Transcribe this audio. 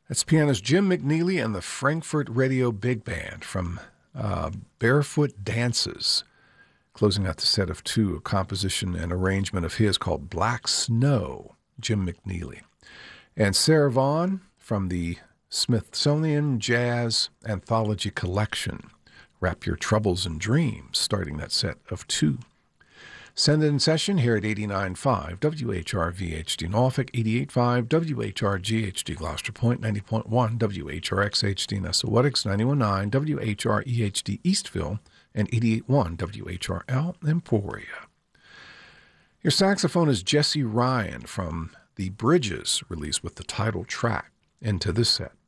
That's pianist Jim McNeely and the Frankfurt Radio Big Band from Barefoot Dances, closing out the set of two, a composition and arrangement of his called Black Snow, Jim McNeely. And Sarah Vaughan from the Smithsonian Jazz Anthology Collection, Wrap Your Troubles in Dreams, starting that set of two. Send it in session here at 89.5 WHRV-HD Norfolk, 88.5 WHRG-HD Gloucester Point, 90.1 WHRX-HD Nessawatix, 91.9 WHRE-HD Eastville, and 88.1 WHRL Emporia. Your saxophone is Jesse Ryan from The Bridges, released with the title track into this set.